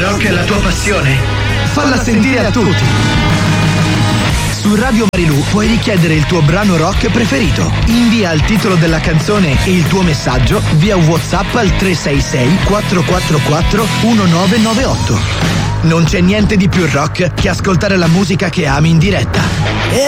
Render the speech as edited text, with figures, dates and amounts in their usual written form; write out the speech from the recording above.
rock è la tua passione? Falla sentire a tutti. Su Radio Marilù puoi richiedere il tuo brano rock preferito. Invia il titolo della canzone e il tuo messaggio via WhatsApp al 366 444 1998. Non c'è niente di più rock che ascoltare la musica che ami in diretta.